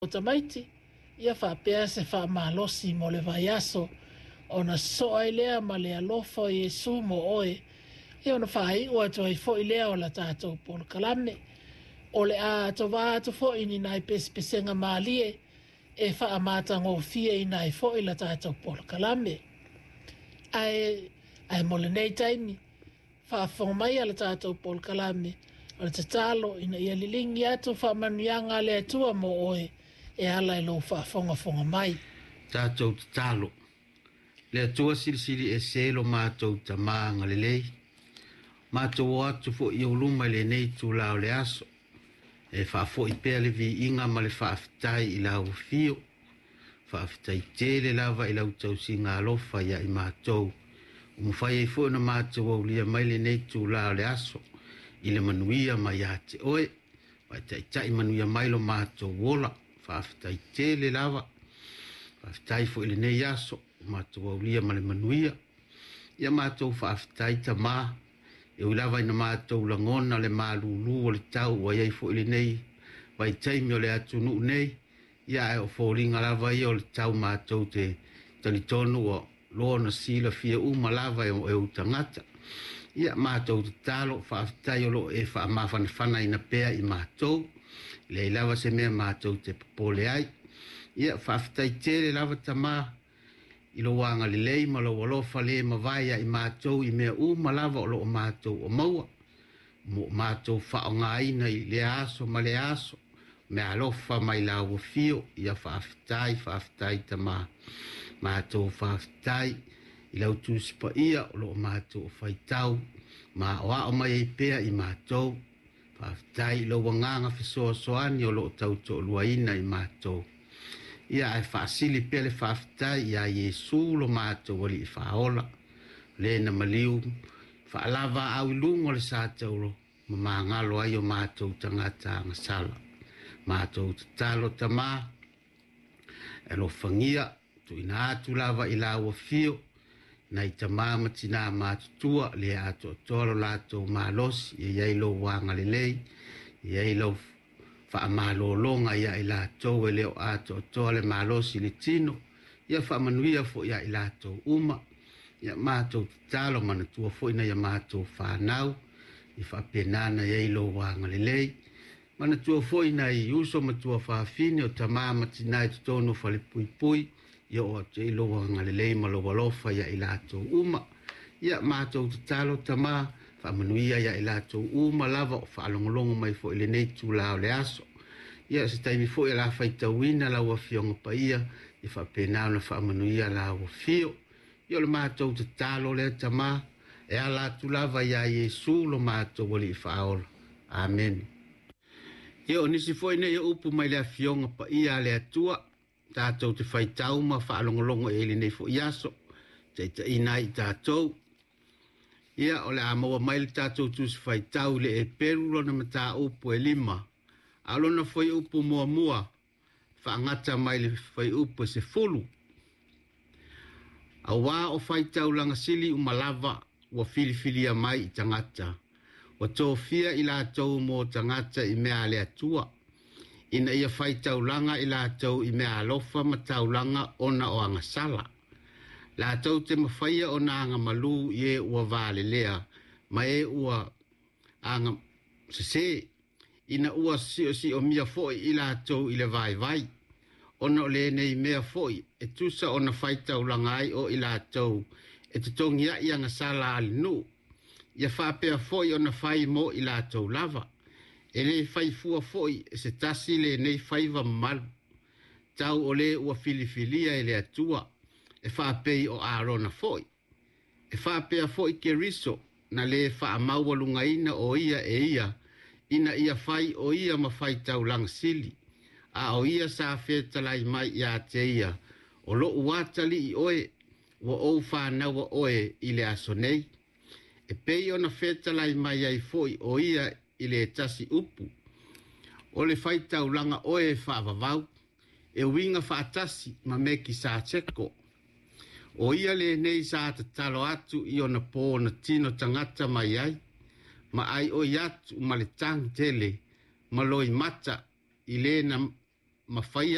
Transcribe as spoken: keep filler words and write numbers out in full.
o tamaiti ia whapea se whamalosi mo le vaiaso o na soa i lea ma le alofa o Yesu mo oe e ona whai ua to i fo i lea o la tātou polo kalame o le a to wā to fo i ni nai pespesenga maalie e wha amata ngō fia i nai fo i la tātou polo kalame ai ai mo le nei taimi wha whonga mai a la tātou polo kalame o le tatalo ina ia lilingi atu wha manuianga le atua mo oe e ala i lo wha whonga whonga mai. Tātou tatalo. Le atua siri siri e selo mātou ta maanga le lei. Mātou atu fo i uluma le nei tu lao le aso. E wha fo i pēle vi inga ma le wha afitai i lau fio. Wha afitai tele lava i lau tau si ngā lofa ia i mātou. Umwhai e fo na mātou au lia mai le nei tu lao le aso. I le manuia mai a te oe. Wai tai tai manuia mai lo mātou wola. Whaafitai tele lava. Whaafitai fo ili nei aso. Mātou au lia ma le manuia. Ia mātou whaafitai ta mā. E ui lava ina mātou langona le mālulu o le tau. Wai ei fo ili nei. Wai taimi o le atu nuu nei. Ia e o fōringa lava i o le tau mātou te talitonu o loona sila fia uma lava e o e utangata. Ia mātou te talo whaafitai o lo e wha mawhana whana ina pēr i mātou. Le lava se mea mātou te popole ai. Ia whaafitai tere lava ta mā. I lo wanga le lei ma lo walofa le ma vaia i mātou i mea u ma lava o lo o mātou o maua. Mo mātou whao ngā ina i le aso ma le aso. Mea alofa mai la ua fio. Ia whaafitai, whaafitai ta mā. Mātou whaafitai. I lau tūsipa ia o lo o mātou o whaitau. Ma o a o mai e pēr i mātou. Whaafitai lo wanganga fisoa soani o lo tau to luaina i mātou. Ia ai whaasili pele whaafitai ia Yesu lo mātou wali i whaola. Le na maliu whaalava au ilungo le sātau lo. Ma māngalo ai o mātou tangata ngasala. Mātou tatalo tamā. E lo whangia tu ina atu lava i la ua fio. Na i tamama tina mātutua le ato tolo lato mālosi e iei lo wanga le lei. E iei lo wha mālolonga ia i lato e leo ato tole mālosi le tino. Ia wha manuia fo ia i lato uma. Ia mātou talo manatua fo ina ia mātou whanau. I wha penana iei lo wanga le lei. Manatua fo ina i uso matua whaafine o tamama tina i tutono whale pui pui. Ia o te ilo wanga le lei malo walofa ia i lato uma. Ia mātou tatalo tamā. Whamanuia ia i lato uma lava o whaalongolongo mai fo ile nei tu lao le aso. Ia se taimi fo i la whaitawina la ua fionga pa ia. I whapenao na whamanuia la ua fio. Ia le mātou tatalo le tamā. E a latu lava ia Yesu lo mātou wali i whaola. Amen. Ia o nisi fo i nei upu mai le fionga pa ia le atua. Tātou te whaitau ma whaalongolongo e ili nei fo iaso. Te ta inai tātou. Ia o le amaua mai le tātou tusi whaitau le e peru lona mata upu e lima. Alona whai upu mua mua. Whaangata mai le whai upu se fulu. A wā o whaitau langa sili umalava wa filifilia mai i tangata. Wa tō fia i la tau mō tangata i mea le atua. Ina ia whai taulanga i la tau i mea alofa ma taulanga ona o anga sala. La tau te mawhaia o na anga malu i e ua vale lea, ma e ua anga sese. Ina ua si o si o mia foi i la tau i le vai vai. Ona o le nei mea foi, e tusa o na whai taulanga ai o i la tau, e te tongia i anga sala ali nu. Ia whapea foi o na whai mo i la tau lava. E le fai fua foi e se tasi le nei faiva malu. Tau o le ua filifilia e le atua. E whaapei o arona foi. E whaapea foi ke riso na le wha maua lungaina o ia e ia. Ina ia fai o ia ma fai tau lang sili. A o ia sa whetalai mai ia te ia. O lo uatali i oe. Wa ou whanau oe i le aso nei. E pei o na whetalai mai ai foi o ia i le tasi upu. O le whaitau langa oe whaavavau. E winga whaatasi ma meki sa teko. O ia le nei sa te talo atu i o na pō na tino tangata mai ai. Ma ai o iatu ma le tang tele. Ma loi mata i le na mawhaia